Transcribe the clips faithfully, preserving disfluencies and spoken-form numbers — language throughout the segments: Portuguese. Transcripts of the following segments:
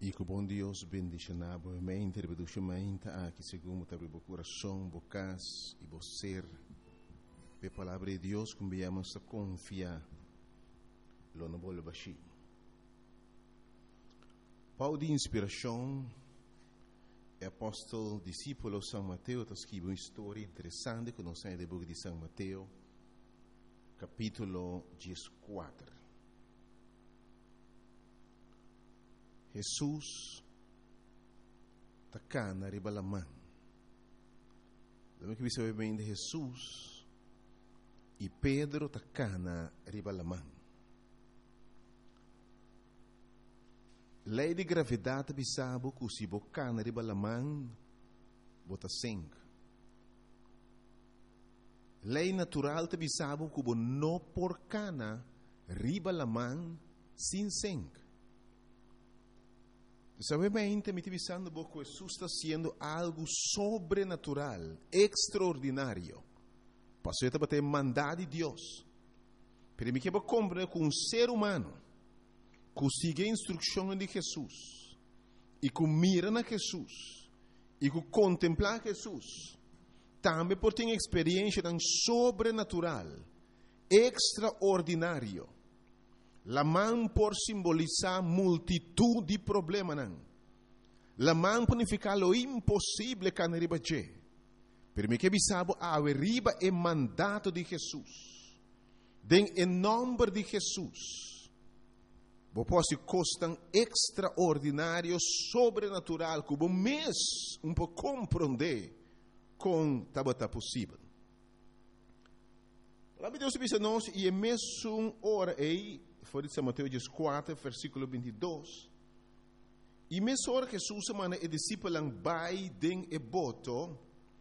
E que o bom Deus bendiga a mente, reproduzimente aqui segundo o coração, bocas e você. A palavra de Deus que viemos a confiar. Lo não vou baixar. Pau de inspiração, é apóstolo, discípulo São Mateus, está escrito uma história interessante que nós temos no livro de São Mateus, capítulo quatorze. Jesus está cá na ribalamã. Lembra que você sabe bem de Jesus e Pedro está cá na ribalamã. Lei de gravidade bisabo que se boca na ribalamã bota sangue. Lei natural te bisabo que não por cana ribalamã sem sangue. Sabe bem, me estou pensando que Jesus está sendo algo sobrenatural, extraordinário. Passou a ter mandado de Deus. Pero me quero compreender que um ser humano que sigue a instrução de Jesus e que mira na Jesus e que contempla Jesus, também pode ter uma experiência tão sobrenatural, extraordinário. La mão por simbolizar multitud de problemas. La mão por significar lo impossível que não ribaje. Pero me que bisabo a riba é mandato de Jesus. Den em nome de Jesus. Bo posso costam extraordinário, sobrenatural, que o mês um pouco compreender com tabata possível. A Deus diz a nós e é mesmo hora aí. Foi de São Mateus quatro, versículo vinte e dois. E mesmo hora que Jesus semana e discípulo vai den e boto,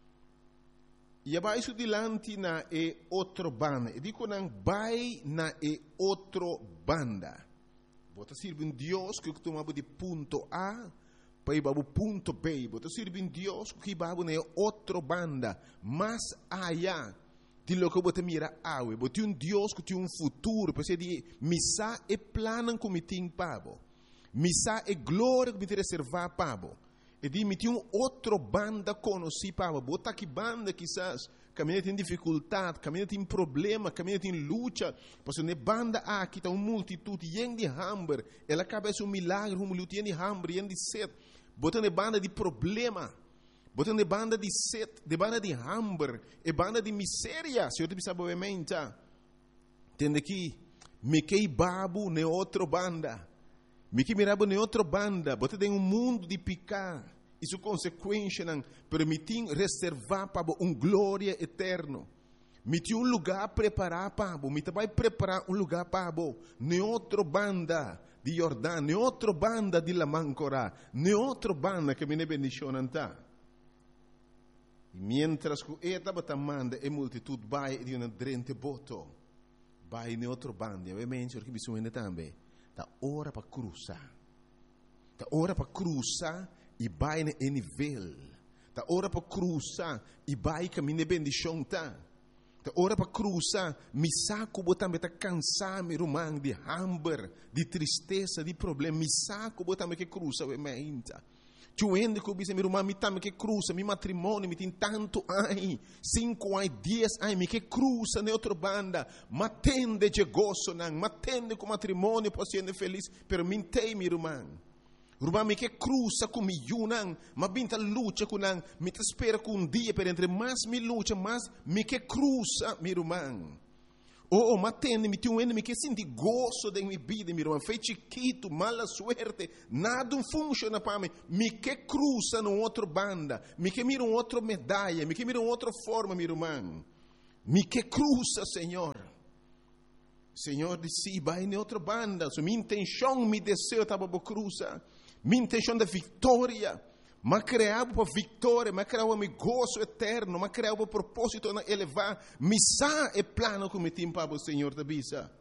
e abaixo dilante na e outro banda. E digo não vai na e outro banda. Bota sirve um Deus que tomava de ponto A para ir para o ponto B. Bota sirve um Deus que vai na outro banda, mais allá. De lo que você mira awe, você um Deus que tem um futuro, para de missa e plano que me tem pabo, missa e glória que me tem reservar pabo, e de me tem um outro banda conheci pabo, bota que banda quizás caminha tem dificuldade, caminha tem problema, caminha tem luta, porque ne banda aqui está uma multitude yen de hambre, ela acaba de um milagre, um luta yen de hambre, yen de sede, bota ne banda de problema. Botando de banda de sede, de banda de hambre, e banda de miséria, se eu te pensava obviamente, entende que me que babu ne outra banda, me que mirabo ne outra banda, botando em um mundo de picar, isso consequência não permitir reservar para um glória eterno, me tinha um lugar preparar para, me vai preparar um lugar para, ne outra banda de Jordão, ne outra banda de Lamancora, ne outra banda que me ne bendição anta. Mientras que esta batamanda e multitud vai di una drente boto, vai in outro bando, ovviamente perché bisogna também, da ora para cruzar, da ora para cruzar e vai em nível, da ora para cruzar e vai caminhar bendição tá, da ora para cruzar, mi saco botam beta cansar me rumang de hambre, de tristeza, de problema, mi saco botam que cruza ovviamente. Tuende que bisa mi rumah mi tam que cruza mi matrimônio mi tem tanto ai cinco ai dez ai mi que cruza ne outra banda matende de gozo nan matende com matrimônio por sendo feliz pero mi tem mi rumah rumah mi que cruza com mi yunan ma binta luta com nan mi te espera com um dia per entre mais mi luta mais mi que cruza mi rumah. Oh, matende, me tinha um ende, me que senti gozo de minha vida, meu irmão. Foi chiquito, mala suerte, nada funciona para mim. Me que cruza numa outra banda, me que mira uma outra medalha, me que mira uma outra forma, meu irmão. Me que cruza, Senhor. Senhor disse, vai em outra banda. So, minha intenção, meu desejo estava para cruzar. Minha intenção da vitória. Mas criava para vitória, mas criava para gozo eterno, mas criava para propósito na elevar, missa e plano como tem para o Senhor da bisa.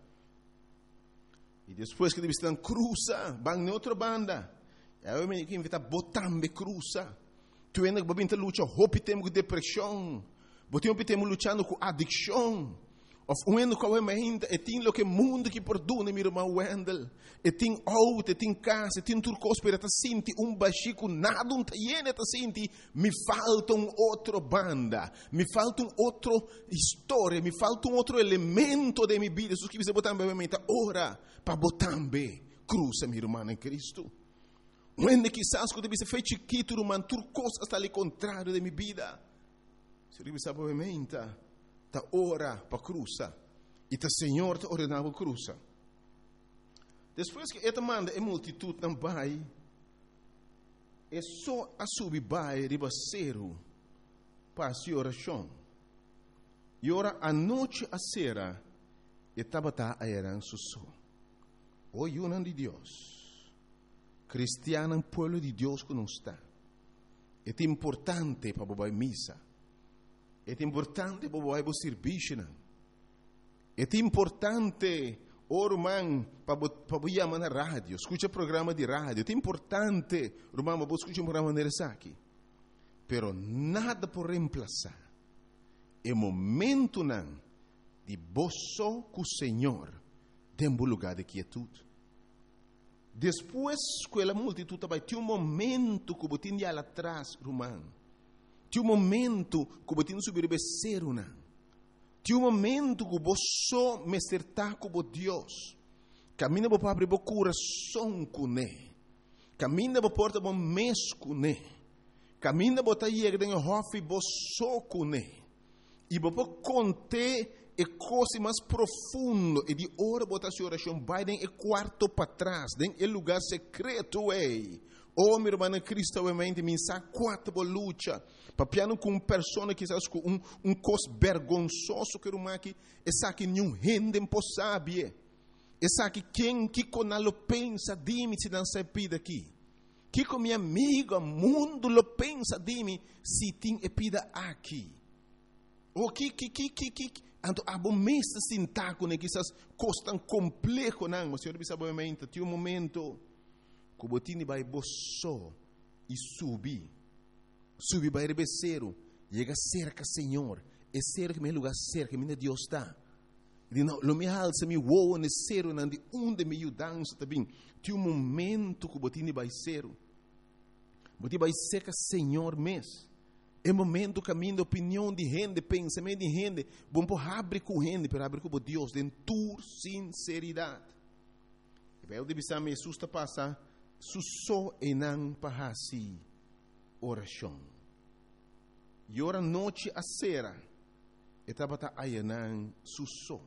E depois que eles estão cruza, vão em outra banda. Eu me invito a botar me cruza. Tu ainda vai vir lutar, hope temos com depressão, Botemos lutando com adicção. Of uendo com a mente, e tem lo que mundo que perdona, meu irmão Wendel. E tem auto, e tem casa, e tem turcos para ta sinti um baxico, nada um taiene ta sinti. Me falta um outro banda, me falta um outro história, me falta um outro elemento de minha vida. Isso que você botar na mente, ora, para botar bem, cruza, meu irmão em Cristo. Uende quizás quando você fez chiquito, irmão, turcos está ali contrário de minha vida. Se você sabe a mente, ta ora para cruza. E ta Senhor ta ordenava cruza. Depois que esta manda a multitud não vai, é só a subir vai ribaceiro para a oração. E ora a noite a sera, e tabata a eran susso. O yunan de Deus. Cristiano, pueblo de Deus que não está. É importante para bobar missa. É importante para bobar serviço. É importante, oh, irmão, para chamar na rádio. Escuta programa de rádio. É importante, irmão, para escutar um programa de aqui. Pero nada por reemplazar. É momento não de boço com o Senhor dentro do lugar de quietude. Depois que a multitud vai ter um momento que você tinha lá atrás, irmão. Tinha um momento que você tinha subir o becerro, não. Tinha um momento que você me acertar com Deus. Camina para abrir o coração com ele. Camina para porta o mês com ele. Camina para estar aí dentro do hofe você com ele. E para conter é coisa mais profundo. E de hora botar sua oração vai dentro do quarto para trás, dentro do lugar secreto, ei. Oh, meu irmão, Cristo, obviamente, me sabe quatro luta. Papiano com uma pessoa que sabe um um cos vergonzoso que irmão aqui, é sabe que nenhum rende impossível. É sabe que quem que conalo pensa de mim se não se pida aqui. Que com minha amiga, mundo lo pensa de mim se tem epida aqui. O que que que que que Anto abo mesta sintaco ne quizás costan complejo não, mas senhor obviamente, tinha um momento que botini vai boço e subi. Subi vai rebeceiro, chega cerca Senhor, é cerca meu lugar cerca, minha Deus está. E não, lo me alça me woa ne cero não de onde me ajudança também. Tinha um momento que botini vai cero. Botini vai cerca Senhor mês. É momento caminho de opinião de gente, pensamento de gente. Bom, por abre com gente, para abrir com Deus, de tua sinceridade. E vai o de bisar me susta passar, sussó e não para si oração. E ora noite a sera, e tabata ayanan sussó.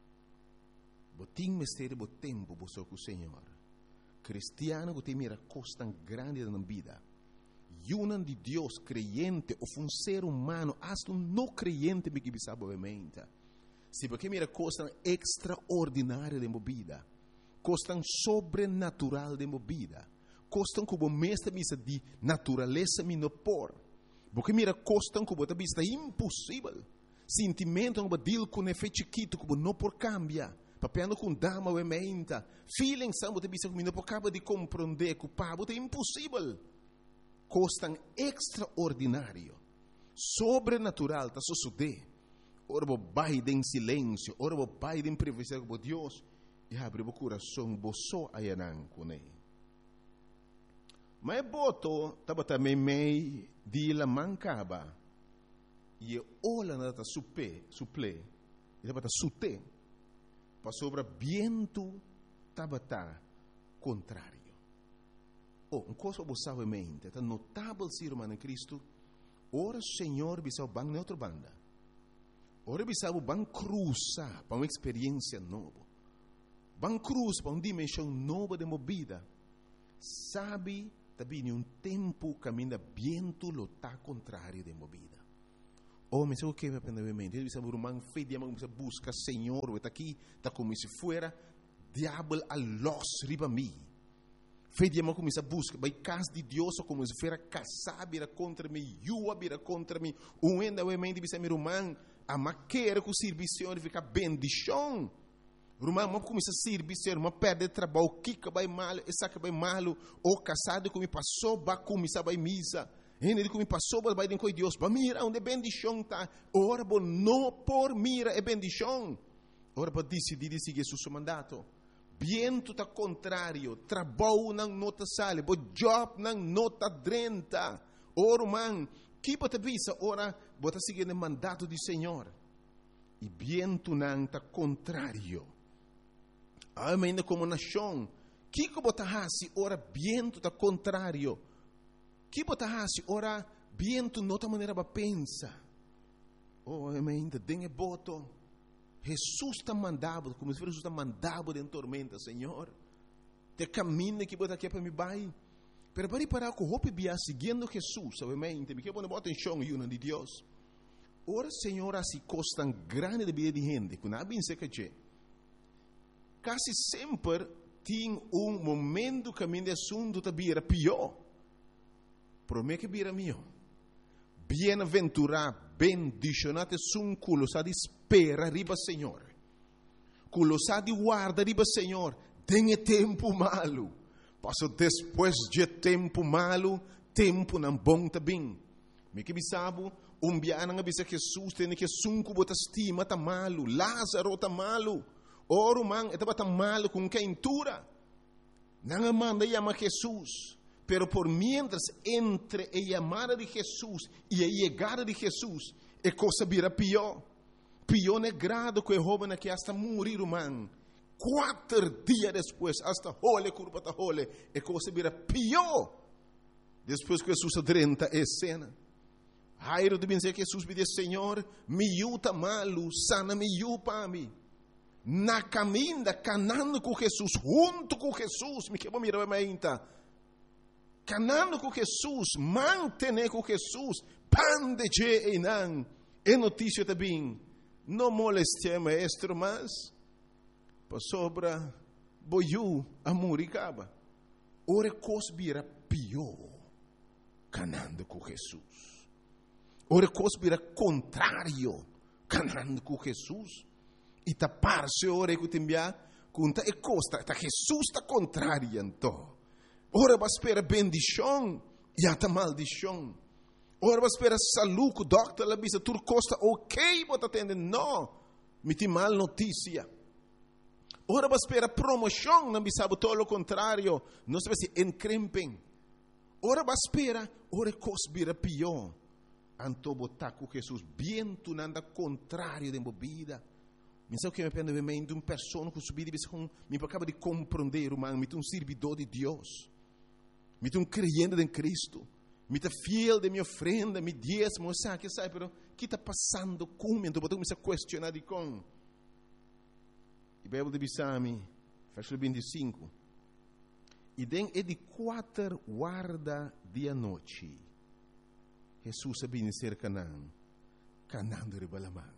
Botim mistério bo tempo, bo com o Senhor. Cristiano que tem mira costa grande na vida. Yunan de Deus creyente ou um ser humano, hasta um não creyente me que sabe obviamente. Se porque mira coisas extraordinárias de movida, coisas sobrenatural de movida, coisas como mestre misa de natureza me no por, porque mira coisas como a vista impossível, sentimento como deal com efeito chiquito como não por cambia, papiando com dama obviamente, feeling samba de vista como não por acaba de compreender que o pabo é impossível. Costan extraordinário, sobrenatural, está suceder. Ora, vou vai em silêncio, ora, vou vai em privacidade com Deus, e abre o coração, vou só ayanan com ele. Mas boto, estava também meio de la mancaba, e olha nada suple, suple, e estava sute, para sobre viento, estava contrário. Oh, uma coisa você sabe mente, é notável ser humano em Cristo. Ora, o Senhor bisa o bang neutro banda. Ora, bisa o bang cruza para uma experiência nova. Bang cruz para uma dimensão nova de movida. Sabe, também um tempo caminha viento lo tá contrário de movida. Oh, mas o que me aprende mente? Ele bisa o irmão fez dia mas busca Senhor, está aqui, está como se fuera diabo a los riba mim. Fez dia começa a busca, vai casa de Deus como se fosse casar vira contra mim, yua vira contra mim, um ainda o mente bisa meu irmão, a maquera com o serviço fica bendição. Irmão, mas começa a servir, irmão, perde trabalho, kika vai mal, essa que vai mal, ou casado que me passou, vai começar vai misa. Ele que me passou, vai dentro de Deus, vai mira onde bendição tá. Ora, bom, não por mira é bendição. ora para decidir de seguir seu mandato. Viento tá contrário, trabalho não nota sale, bo job não nota drenta. Ora, man, que bota visa, ora, bota seguir o mandato do Senhor. E viento não tá contrário. Ainda como nação, que bota hasi, ora, viento tá contrário. Que bota hasi, ora, viento nota maneira para pensa. Oh, ainda dengue boto. Jesus está mandado, como se Jesus está mandado em tormenta, Senhor. Te caminho que bota aqui para me vai. Pero para parar com o bia seguindo Jesus, obviamente, me quer pôr bota em chão e de Deus. Ora, Senhor, assim costa grande de vida de gente, que não é bem seca que quase sempre tem um momento que a minha assunto está vira pior. Promete que vira melhor. Bem-aventurado, bendicionado sun culo sa di spera riba Senhor. Culo sa di guarda riba Senhor. Tenha tempo malo. Passo depois de tempo malo, tempo não bom também. Me que bisabo, um biana nga bisa Jesus tem que sunku bota estima tá malo, Lázaro tá malo. Oro man, etaba tá malo com quentura. Não manda chama Jesus. Pero por mientras entre a llamada de Jesús y a llegada de Jesús, é coisa vira pior. Pior é grado que o jovem que hasta morir, man. Quatro dias depois, hasta hole, curva ta hole, é coisa vira pior. Depois que Jesus adrenta a cena. Jairo deve dizer que Jesus pediu, Senhor, me yuta malo, sana me yupa mim. Na caminha, canando com Jesus, junto com Jesus, me quebra mirar a minha. Canando com Jesus, mantener com Jesus, pan de je e não. É notícia também. Não moleste maestro, mas para sobra boiu a muricaba. Ora cosbira pior, canando com Jesus. Ora cosbira contrário, canando com Jesus. E tapar-se ora que te envia, conta e costa, tá Jesus está contrário então. Ora vai esperar bendição e até maldição. Ora vai esperar saúde, o doctor lá bisa tur costa ok, bota atender, não, me tem mal notícia. Ora vai esperar promoção, não bisa todo o contrário, não se vai se encrempem. Ora vai esperar, ora cosbira pior. Anto botar com Jesus, bem tu nada contrário de vida. Mas é o que me pende de uma pessoa que subir e me acaba de compreender, humano, me tem um servidor de Deus. Me tem um crente em Cristo. Me tem fiel de minha ofrenda, me diezmo, sabe, que sabe, pero o que está passando comigo? Então, eu comecei a questionar de com. E a Bíblia de Bissami, versículo vinte e cinco. E den é de quatro guarda de noite. Jesus sabia ser Canaã. Canaã de Ribalamã.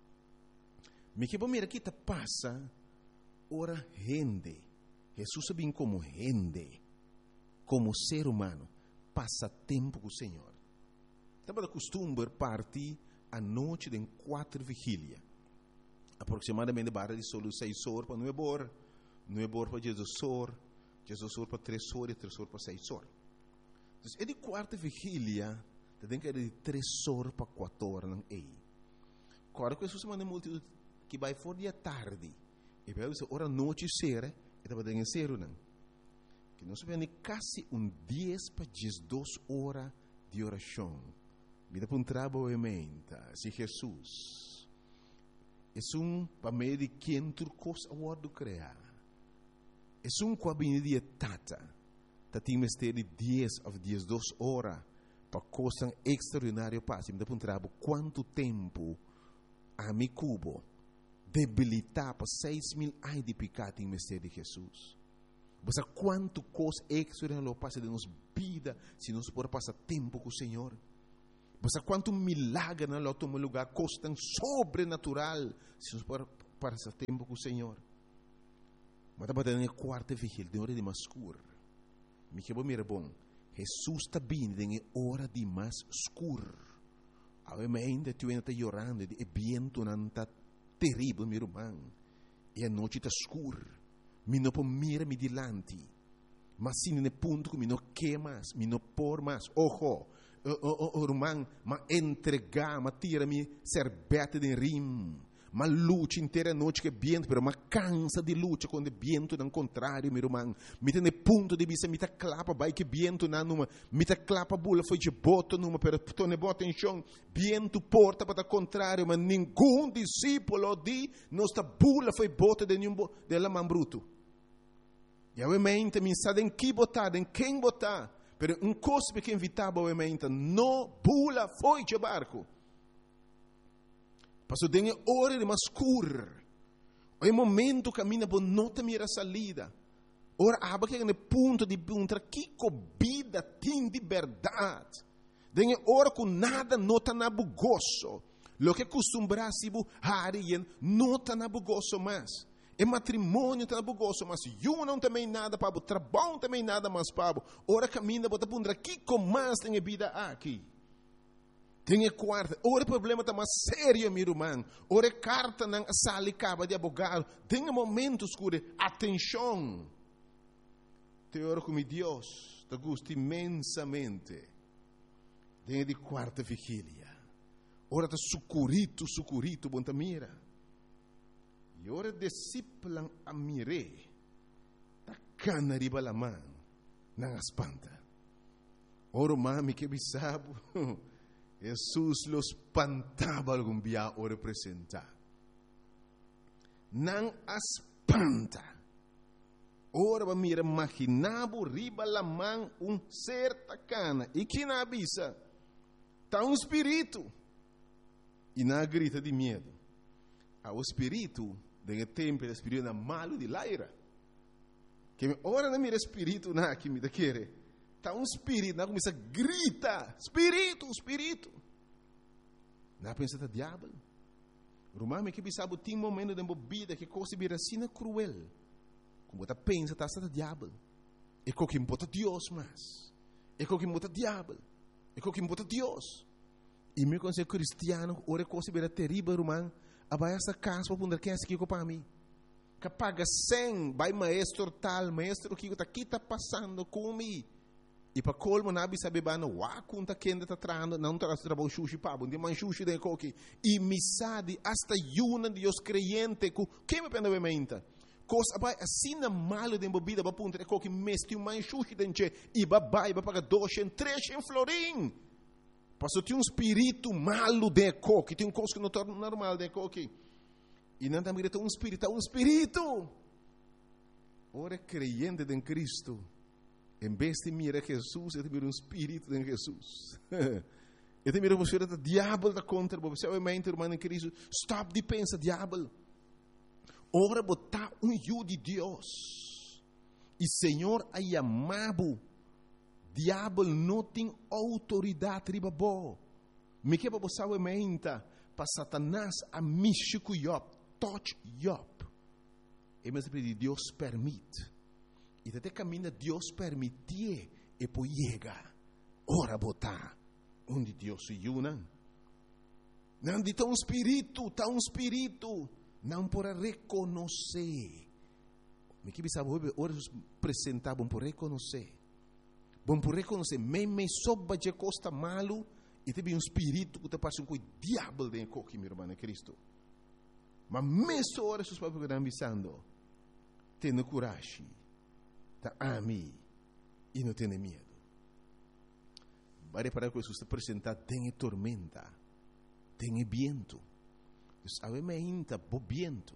Me que mira que está passa, ora rende. Jesus sabia como rende. Como ser humano, passa tempo com o Senhor. Estava de costume partir à noite de quatro vigília. Aproximadamente barra de solo seis horas para nove horas, nove horas para Jesus horas, Jesus horas para três horas e três horas para seis horas. Então, é de quarta vigília, tem que ir de três horas para quatro horas, não é? Agora, que Jesus manda multidão que vai fora de tarde, e vai dizer, ora noite será, e estava dentro ser, não? Que nós vemos quase um dez para duas horas de oração. Mira para um trabalho se Jesus é um para meio de quem tu coisa a word criar. É um com a de tata. Tati mistério de dez a duas horas para coisa extraordinária passe. Mira para um trabalho quanto tempo a mi cubo debilitar para seis mil ai de pecado em mistério de Jesus. Você quanto coisa extraordinária passa de nossa vida se nós podemos passar tempo com o Senhor. Você quanto milagre na nosso lugar coisa tão sobrenatural se nós podemos passar tempo com o Senhor. Mas estava dando a quarta vigília, de hora de mais escuro. Me que bom, mira bom. Jesus está vindo em hora de mais escuro. Ainda tu ainda está chorando, e vento não está terrível, meu irmão. E a noite está escura. Mi não pode mirar me dilante. Mas se no ponto que mi não quer mais, mi não por mais. Ojo, o irmão, ma entregar, ma tira mi serbete de rim. ma luta inteira noite que viento, pero ma cansa de luta quando viento não contrário, meu irmão. Me tem ponto de vista, me tá clapa, vai que viento na numa, me tá clapa bula foi de boto numa, pero tu ne bota em chão, viento porta para contrário, mas nenhum discípulo de nossa bula foi bota de nenhum de la man bruto. E ovviamente mi sa em que botar, em quem botar, pero um cospe que invitava ovviamente, no bula foi de barco. Passou dengue hora de mascur. O momento caminha por nota mira salida. Ora aba que no ponto de punta que vida tem de verdade. Dengue hora com nada nota na bugoso. Lo que costumbrasse bu harien nota na bugoso mais. E matrimônio tá na bugoso, mas eu não também nada para o trabalho também nada mais para. Ora caminha bota punta que com mais tem vida aqui. Tem quarta, ora problema está mais sério, meu irmão. Ora carta não sale caba de abogado. Tem momentos escuro, atenção. Te oro com Deus, te gosto imensamente. Tem de quarta vigília. Ora está sucurito, sucurito, bom ta mira. E ora disciplan a mire. Ta cana riba la man, não espanta. Ora mami que bisabo. Jesus los espantava algum dia o representar. Não espanta. Ora va mira imaginavo riba la man um ser tacana. E que na avisa? Tá um espírito. E na grita de medo. Ah, o espírito, de tempo, o espírito é malo de laira. Que ora não mira espírito na que me da querer. Está um espírito, não começa a gritar, espírito, espírito. Não pensa que é diabo. Romano que pensava tem momento de vida que coisa vira assim cruel. Como você pensa que está diabo. É como que bota Deus mais. É como que bota diabo. É como que bota Deus. E meu conselho cristiano, ora coisa vira terrível, romano. Abai essa casa para poder que é aqui para mim. Que paga cem, vai maestro tal, maestro que está aqui está passando comigo. E para colmo nabi sabe bana wa kunta kenda ta trando não tra trabalho sushi pa bom de man sushi de coque e misade hasta yuna de os creyente ku que me pena vementa coisa vai assim na malo de bebida para punta coque mesti um man sushi denche e babai ba paga dois em três em florim passou tem um espírito malo de coque tem um coisa que não torna normal de coque e não também tem um espírito um espírito ora creyente em Cristo. Em vez de mirar Jesus, eu te miro um espírito em Jesus. Eu te miro você o diabo da contra você, obviamente, irmão em Cristo. Stop de pensar, diabo. Ora botar um eu de Deus. E Senhor a chamado. Diabo não tem autoridade riba bo. Me que para você, obviamente, para Satanás a mixico Job, touch Job. E mas Deus permite. E até caminha Deus permitir e poi chega. Ora botar onde Deus se une. Não de um espírito, tá um espírito, não para reconhecer. Me que sabe ora apresentar bom para reconhecer. Bom para reconhecer, me me soba de costa malo e teve um espírito que te passa com o diabo dentro coque, meu irmão, Cristo. Mas mesmo ora seus papéis que estão avisando, tenha coragem. Tá a mim e não tem medo. Vai reparar que Jesus está apresentado, tem tormenta, tem viento. Obviamente, bo viento,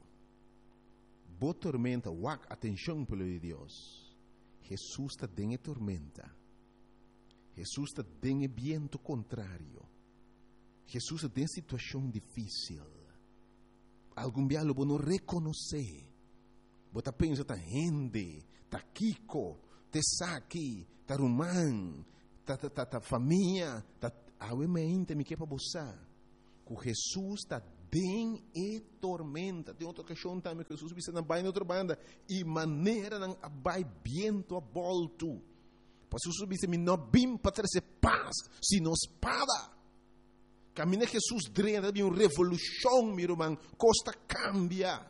bo tormenta, wak atenção pelo de Deus. Jesus está tem tormenta. Jesus está tem viento contrário. Jesus está em situação difícil. Algum dia lo não reconhecer. Você pensa tá gente ta Kiko, te Saki, ta Rumán, ta, ta, ta, ta família, ta obviamente me que para você. Que Jesus está bem e tormenta. Tem outra questão também que Jesus disse na baina outra banda e maneira não abai viento a volto. Para Jesus disse me não bim para trazer paz, sino espada. Caminha Jesus drena de uma revolução, meu irmão, costa cambia.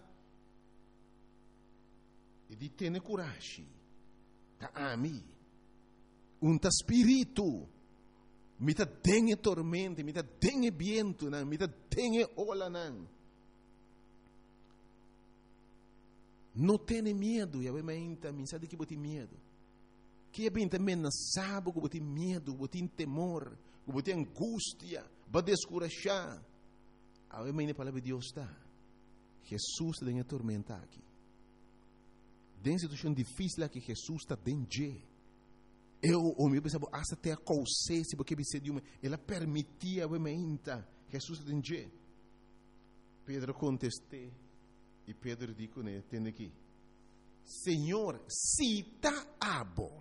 E di tene coragem. Ta ami. Un ta spirito. Mi ta dengue tormente, mi ta dengue viento, mi ta dengue ola nan. Não tenha medo, e a menta, me sabe que bote medo. Que é bem também não sabe que bote medo, bote temor, que bote angústia, para descurajar. A menta a palavra de Deus está. Jesus está em atormentar aqui. Dentro de situação difícil aqui, Jesus está dentro. Eu, o meu pensava, até a consciência, porque ela permitia a menta. Jesus está dentro. Pedro contestou. E Pedro disse, né, tem aqui. Senhor, se está abo.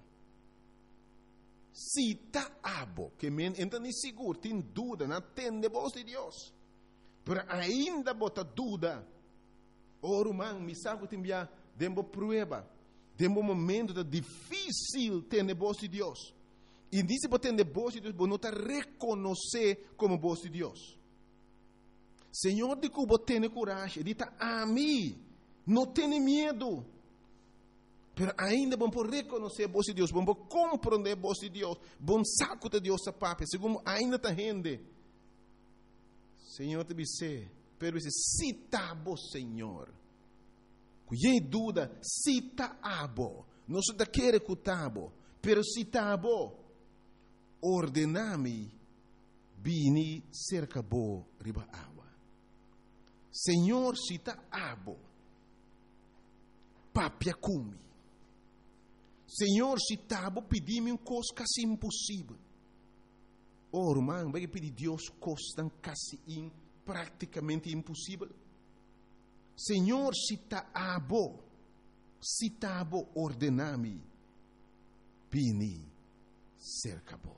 Se está abo. Que men, então nem seguro, tem dúvida, não tem de voz de Deus. Mas ainda bota dúvida. Ora, man, me sabe que tem via, dembo prueba. Dembo momento da difícil ter de voz de Deus. E disse para ter de voz de Deus, não está reconhecer como voz de Deus. Senhor, de que você tem coragem, diz a mim, não tenha medo. Mas ainda vamos reconhecer a voz de Deus, vamos compreender a voz de Deus, vamos saco de Deus a papai, segundo ainda está rende. Senhor, te disse, pero esse cita bo Senhor. Cuidei dúvida, cita abo, não se da querer cutabo, pero cita abo, ordenami, bini cerca bo riba água. Senhor, se está abo, papia cumi. Senhor, se está abo, pedi-me um coisa quase impossível. Oh, irmão, vai pedir Deus coisa quase in, praticamente impossível. Senhor, se está abo, se está abo, ordenami, bini, cerca bo.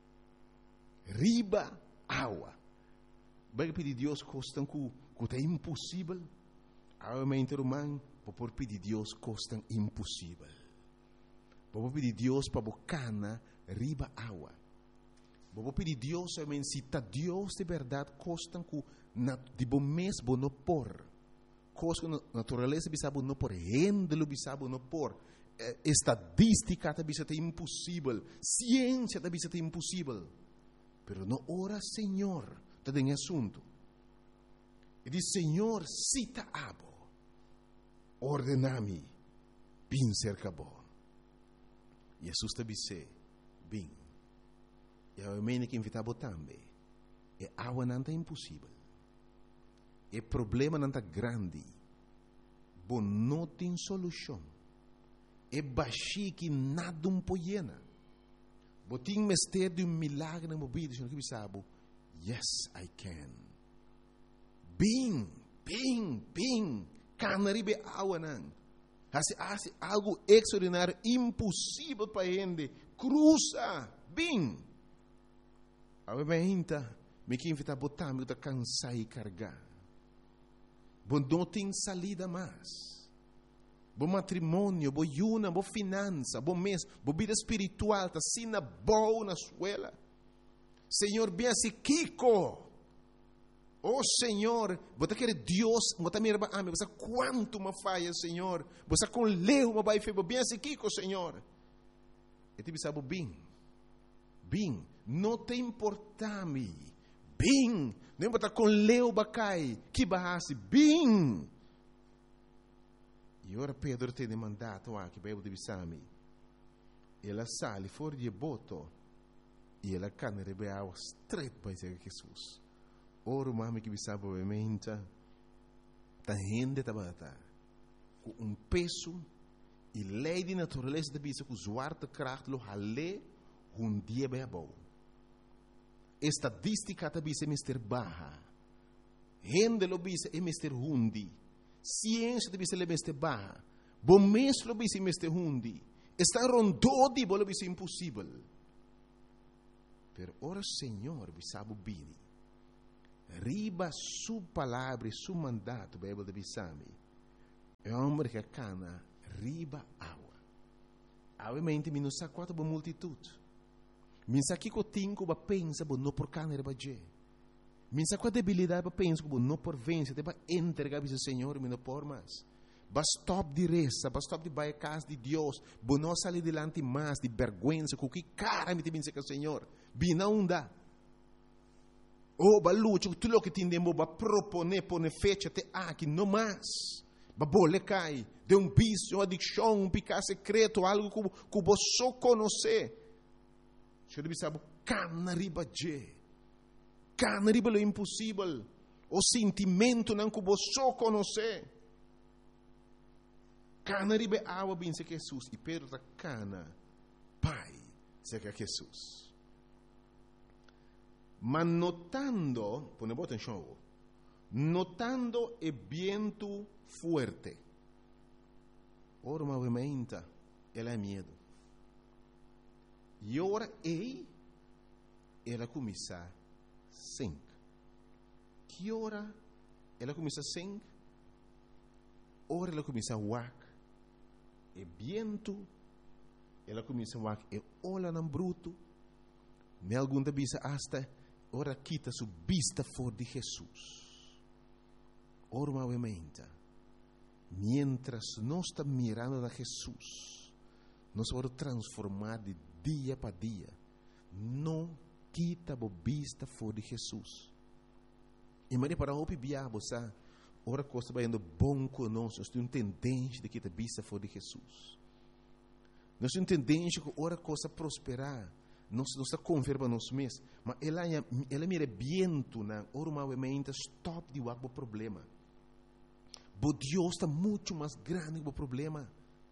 Riba água. Vai pedir Deus coisa que é impossível, a minha irmã, por pedir Deus coisa impossível. Vou pedir Deus para bocana riba água. Vou pedir Deus, a minha se tá Deus de verdade coisa que de bom mês bom não por, coisa que natureza bisabo não por, rendelo bisabo não por, estadística tá bisabo impossível, ciência tá bisabo impossível. Pero não ora Senhor, tá em assunto. E diz, Senhor, cita abo, ordenami, bin cerca bo. Jesus te disse, bin. E a mene que invitava também. E água não é impossível. E problema não é grande. Bom, não tem solução. E baixi que nada um poiena. Bom, tem mistério de um milagre na mobília. Senhor, que sabe? Yes, I can. Bing, bing, bing, canaribe água não. Hace, hace algo extraordinário, impossível para a gente. Cruza, bing. A gente, me que invita a botar, me que cansar e carregar. Bom, não tem salida mais. Bom matrimônio, bom yuna, bom finança, bom mês, bom vida espiritual, tá sina boa na escola. Senhor, bem assim, Kiko. Oh Senhor, você quer Deus, você me irmã, você quanto me falha, Senhor, você com leu, me vai fazer bem assim, Kiko, Senhor. E te sabe bem, bem, não te importa-me, bem, não você com leu, bacai, que barrasse, bem. E ora Pedro tem mandato aqui, para eu te bisami. Ela sale fora de boto, e ela cana rebeava straight para Jesus. Ora, mami que bisaba obviamente, tá rende tabata, com um peso e lei de natureza de bisa com zwarte kracht lo hale um dia bem bom. Estadística de bisa é mister baja, rende lo bisa é mister hundi, ciência de bisa é mister baja, bom mês lo bisa é mister hundi, está rondou de bolo bisa impossível. Pero ora Senhor bisaba bini. Riba su palavra e su mandato, Bíblia de Bissami. É um homem que cana riba água. Obviamente, me não sabe quanto boa multitude. Me sabe que eu tenho que pensar, não por cana riba je. Me sabe qual debilidade para pensar, não por vencer, para entregar ao Senhor, me não por mais. Basta stop de reza, basta stop de baia casa de Deus, bo não sair delante mais de vergonha, com que cara me te benze com o Senhor. Bina não dá. Oh, balucho, tu lo que tindemo ba propone pone fecha te aqui no mais. ba bole cai, de um vício, uma adicção, um pecado secreto, algo que, que você só conhece. Você deve saber, cana riba je, cana riba lo impossível, o sentimento não que você só conhece. Cana riba água bem se Jesus, e perda cana, pai, se que Jesus. Mas notando, pone boa atenção, notando o vento forte, ora movimenta, ela é medo. E ora ei, ela começa a sing. Que ora ela começa a sing? Ora ela começa a wak. E vento, ela começa a wak. E olha não bruto. Me algum da bisa hasta ora quita su vista for de Jesus. Ora movimenta. Mientras nós estamos mirando a Jesus, nós vamos transformar de dia para dia. Não quita a vista for de Jesus. E mas para o biabo, sabe? Ora coisa vai indo bom conosco. Nós temos tendência de quitar a vista for de Jesus. Nós temos tendência que ora coisa prosperar. Nós estamos converba nós mesmos. Mas ela ela mira viento na ora movimenta stop de o problema. Mas Deus está muito mais grande que o problema.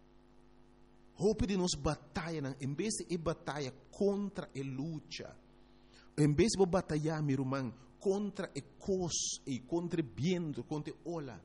Hope de nós batalha, em vez de batalha contra a luta, em vez de batalhar, meu irmão, contra a coisa, e contra o vento, contra a ola,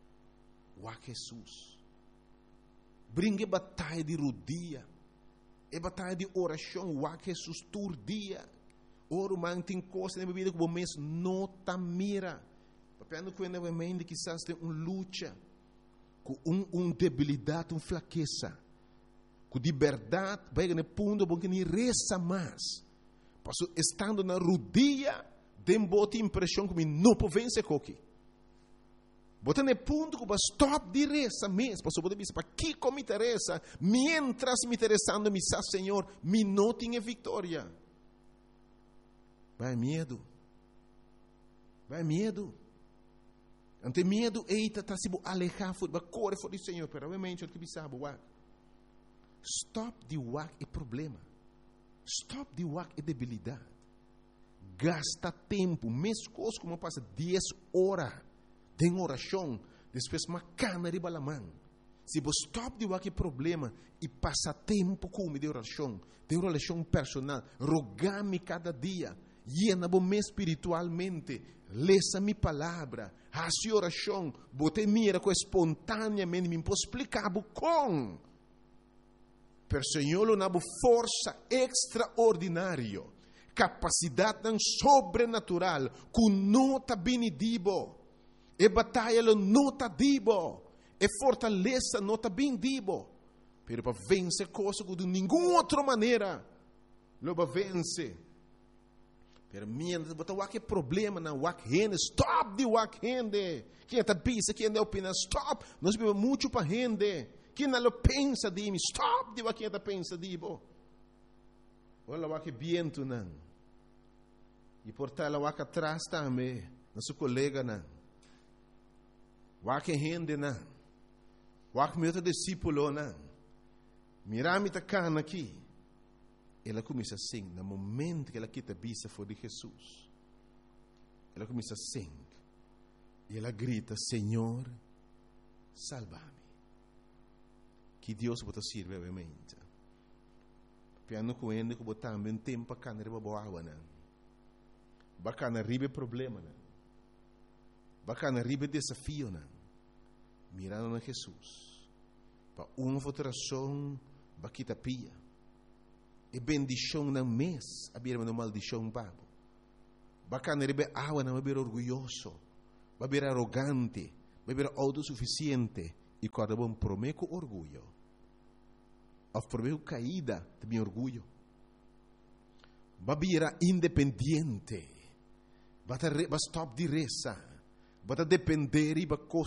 o Jesus. Brinque batalha de rodia, e batalha de oração, o Jesus todo dia. Ora, irmão, tem coisa na vida que o mês não está mira. Papel quando a mente quizás tem uma luta, com uma um debilidade, uma fraqueza, com de verdade, vai no ponto bom que nem reza mais. Passo estando na rodia, tem boa impressão que me não pode vencer coque. Bota no ponto que vai stop de reza mesmo. Passo pode dizer para que como me interessa, mientras me interessando me sa Senhor, me não tenha vitória. Vai medo. Vai medo. Ante medo, eita, tá se alejar, vai correr fora do Senhor, pero obviamente o que sabe, wak. Stop de wak é problema. Stop de wak é debilidade. Gasta tempo, mesmo coisa como passa dez horas de oração, depois uma cana de balamã. Se você stop de wak é problema e passa tempo com de oração, de oração personal, rogar-me cada dia, llena-me espiritualmente, leça minha palavra, faça oração, bote mira com espontaneamente, me posso explicar com. Per Senhor, uma força extraordinária, capacidade sobrenatural, que não está benedido, e batalha não está dibo, e fortaleza não está benedido, pero para vencer coisas que de nenhuma outra maneira, lo vai vencer. Pero mientras botar o que problema na wak rende, stop de wak rende. Quem está pensa, quem está opina, stop. Nós vivemos muito para rende. Quem não pensa de mim, stop de wak quem está pensa de bo. Olha o wak viento não. E por tal o wak atrás também, nosso colega não. Wak rende não. Wak meu discípulo não. Mirami tá cana aqui. Ela começa a sing, no momento que ela quita a vista for de Jesus. Ela começa a sing. E ela grita, Senhor, salva-me. Que Deus pode servir, obviamente. Piano com ele, que botar também um tempo para canar para boa água, não. Bacana ribe problema, não. Bacana ribe desafio, não. Mirando na Jesus. Para uma votação, para quitar pia. E bendição não mês, a beira uma maldição babo. Bacana rebe água não beber orgulhoso, beber arrogante, beber autossuficiente e cada bom prometo orgulho. Of prometo caída também orgulho. Beber independente, bata stop de reza, bata depender e ba